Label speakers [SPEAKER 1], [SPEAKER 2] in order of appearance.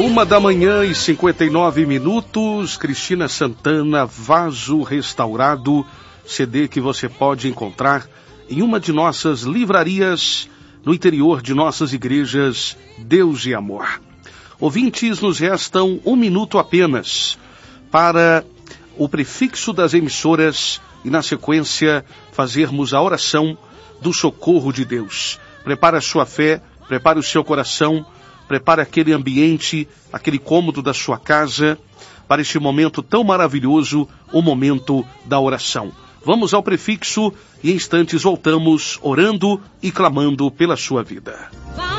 [SPEAKER 1] 1h59. Cristina Santana, Vaso Restaurado, CD que você pode encontrar em uma de nossas livrarias no interior de nossas igrejas Deus e Amor. Ouvintes, nos restam 1 minuto apenas para o prefixo das emissoras e, na sequência, fazermos a oração do socorro de Deus. Prepare a sua fé, prepare o seu coração, prepare aquele ambiente, aquele cômodo da sua casa, para este momento tão maravilhoso, o momento da oração. Vamos ao prefixo e em instantes voltamos orando e clamando pela sua vida.